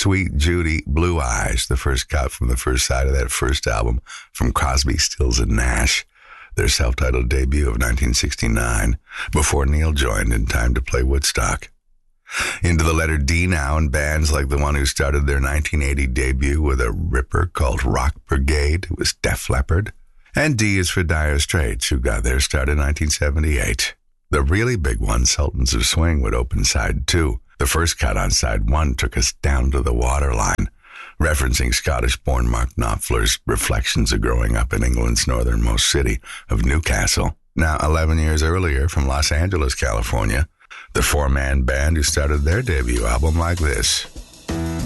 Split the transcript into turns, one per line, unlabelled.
Sweet Judy Blue Eyes, the first cut from the first side of that first album from Crosby, Stills, and Nash, their self-titled debut of 1969, before Neil joined in time to play Woodstock. Into the letter D now, and bands like the one who started their 1980 debut with a ripper called Rock Brigade. It was Def Leppard. And D is for Dire Straits, who got their start in 1978. The really big one, Sultans of Swing, would open side 2. The first cut on side 1 took us down to the waterline, referencing Scottish-born Mark Knopfler's reflections of growing up in England's northernmost city of Newcastle. Now, 11 years earlier, from Los Angeles, California, the four-man band who started their debut album like this.